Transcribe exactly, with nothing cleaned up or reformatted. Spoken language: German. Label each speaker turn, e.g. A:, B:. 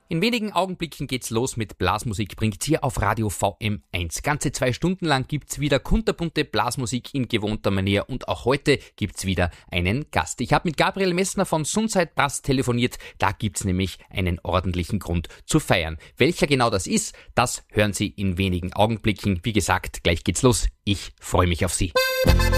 A: In wenigen Augenblicken geht's los mit Blasmusik, bringt's hier auf Radio V M eins. Ganze zwei Stunden lang gibt's wieder kunterbunte Blasmusik in gewohnter Manier und auch heute gibt's wieder einen Gast. Ich habe mit Gabriel Messner von Sunside Brass telefoniert, da gibt's nämlich einen ordentlichen Grund zu feiern. Welcher genau das ist, das hören Sie in wenigen Augenblicken. Wie gesagt, gleich geht's los. Ich freue mich auf Sie.